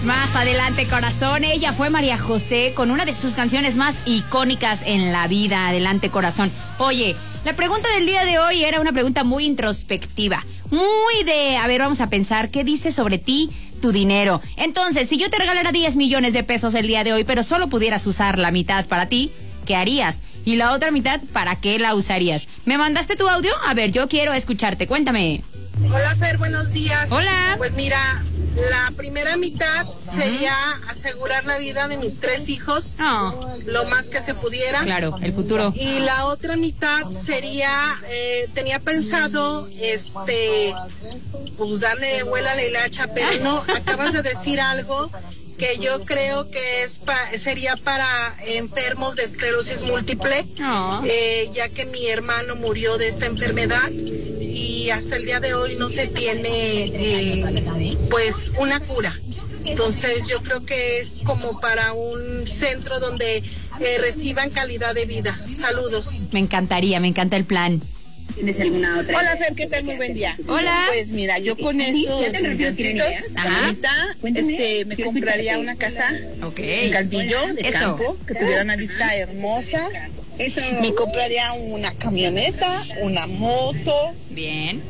Más adelante, corazón. Ella fue María José con una de sus canciones más icónicas en la vida. Adelante, corazón. Oye, la pregunta del día de hoy era una pregunta muy introspectiva. Muy de, a ver, vamos a pensar, ¿qué dice sobre ti tu dinero? Entonces, si yo te regalara 10 millones de pesos el día de hoy, pero solo pudieras usar la mitad para ti, ¿qué harías? Y la otra mitad, ¿para qué la usarías? ¿Me mandaste tu audio? A ver, yo quiero escucharte. Cuéntame. Hola, Fer, buenos días. Hola. Pues mira, la primera mitad sería asegurar la vida de mis 3 hijos, lo más que se pudiera. Claro, el futuro. Y la otra mitad sería, tenía pensado, pues darle vuela a la hilacha, pero no, acabas de decir algo que yo creo que sería para enfermos de esclerosis múltiple, ya que mi hermano murió de esta enfermedad y hasta el día de hoy no se tiene pues una cura. Entonces yo creo que es como para un centro donde reciban calidad de vida. Saludos. Me encantaría, me encanta el plan. ¿Tienes alguna otra? Hola, Fer, ¿qué tal? Muy buen día. Hola. Pues mira, yo con estos milloncitos, ahorita me compraría una casa en Calvillo, de campo, que tuviera una vista hermosa. Me compraría una camioneta, una moto. Bien.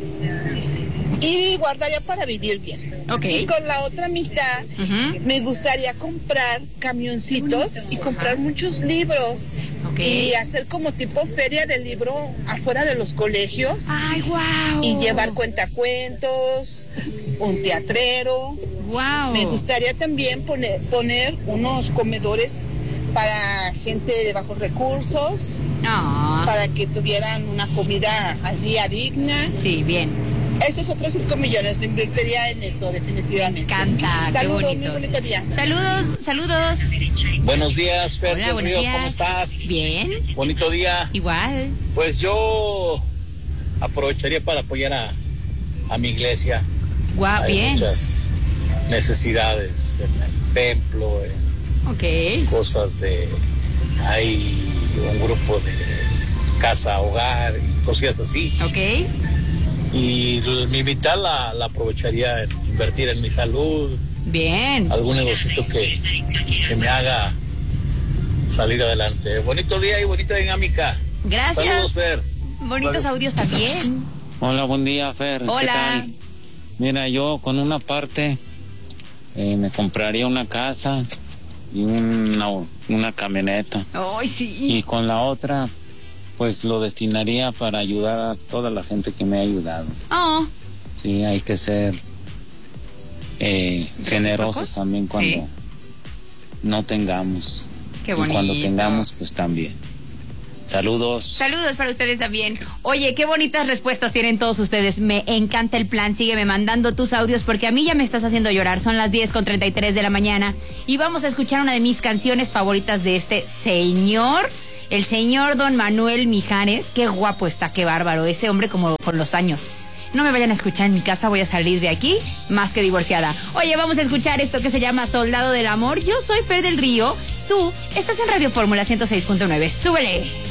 Y guardaría para vivir bien. Y con la otra mitad me gustaría comprar camioncitos y comprar muchos libros. Y hacer como tipo feria del libro afuera de los colegios. ¡Ay, wow! Y llevar cuentacuentos, un teatrero. ¡Wow! Me gustaría también poner unos comedores para gente de bajos recursos. Para que tuvieran una comida al día digna. Sí, bien. Esos otros 5 millones me invertiría en eso, definitivamente. Me encanta, saludos, qué bonito. Muy bonito día. Saludos. Buenos días, Fer. Hola, buenos días. ¿Cómo estás? Bien. Bonito día. Igual. Pues yo aprovecharía para apoyar a mi iglesia. Guau, Hay bien. muchas necesidades en el templo, cosas hay un grupo de casa, hogar y cosillas así. Y mi mitad la aprovecharía en invertir en mi salud. Bien. Algún negocito que me haga salir adelante. Bonito día y bonita dinámica. Gracias. Saludos, Fer. Bonitos audios también. Hola, buen día, Fer. Hola. ¿Qué tal? Mira, yo con una parte me compraría una casa y una camioneta. ¡Ay, sí! Y con la otra, pues lo destinaría para ayudar a toda la gente que me ha ayudado. Sí, hay que ser generosos también cuando no tengamos. Qué bonito. Y cuando tengamos, pues también. Saludos. Saludos para ustedes también. Oye, qué bonitas respuestas tienen todos ustedes. Me encanta el plan. Sígueme mandando tus audios porque a mí ya me estás haciendo llorar. Son las 10:33 de la mañana y vamos a escuchar una de mis canciones favoritas de este señor, el señor Don Manuel Mijares. Qué guapo está, qué bárbaro. Ese hombre como con los años. No me vayan a escuchar en mi casa, voy a salir de aquí más que divorciada. Oye, vamos a escuchar esto que se llama Soldado del Amor. Yo soy Fer del Río. Tú estás en Radio Fórmula 106.9. ¡Súbele!